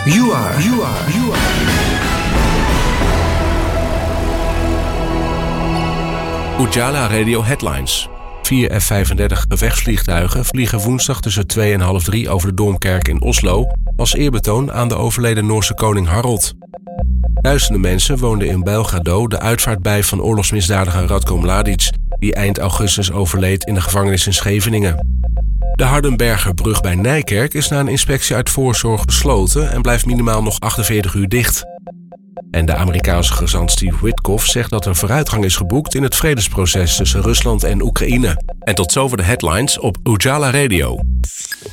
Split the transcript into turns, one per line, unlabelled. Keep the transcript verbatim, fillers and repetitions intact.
You are, you are, you are.
Ujala Radio Headlines. Vier F vijfendertig gevechtsvliegtuigen vliegen woensdag tussen twee en half drie over de Domkerk in Oslo als eerbetoon aan de overleden Noorse koning Harald. Duizenden mensen woonden in Belgrado de uitvaart bij van oorlogsmisdadiger Radko Mladic, die eind augustus overleed in de gevangenis in Scheveningen. De Hardenbergerbrug bij Nijkerk is na een inspectie uit voorzorg gesloten en blijft minimaal nog achtenveertig uur dicht. En de Amerikaanse gezant Steve Witkoff zegt dat er vooruitgang is geboekt in het vredesproces tussen Rusland en Oekraïne. En tot zover de headlines op Ujala Radio.